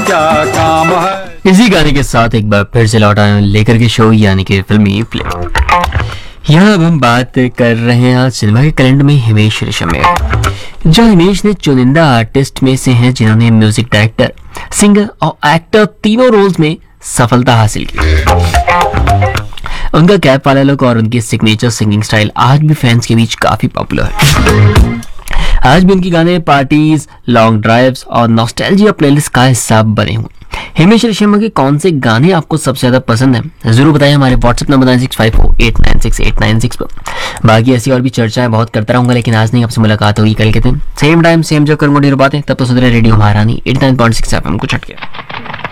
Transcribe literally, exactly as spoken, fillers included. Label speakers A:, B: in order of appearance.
A: क्या काम है।
B: इसी गाने के साथ एक बार फिर से लौटा लेकर के शो यानी कि फिल्मी फ्लिक। यहाँ अब हम बात कर रहे हैं आज सिनेमा के कैलेंडर में हिमेश रेशमिया, जो हिमेश ने चुनिंदा आर्टिस्ट में से हैं जिन्होंने म्यूजिक डायरेक्टर, सिंगर और एक्टर तीनों रोल्स में सफलता हासिल की। उनका कैप वाला लुक और उनकी सिग्नेचर सिंगिंग स्टाइल आज भी फैंस के बीच काफी पॉपुलर है। आज भी उनके गाने पार्टीज, लॉन्ग ड्राइव्स और नॉस्टैल्जिया प्लेलिस्ट का हिस्सा बने हुए। हिमेश रेशमिया के कौन से गाने आपको सबसे ज्यादा पसंद है जरूर बताइए हमारे WhatsApp number nine six five four eight nine six eight nine six पर। बाकी ऐसी और भी चर्चाएं बहुत करता रहूंगा, लेकिन आज नहीं, आपसे मुलाकात होगी कल के दिन सेम टाइम सेम जगह करूंगा ढेर बातें। तब तो सुधरे रेडियो महारानी eighty nine point six FM को छटके।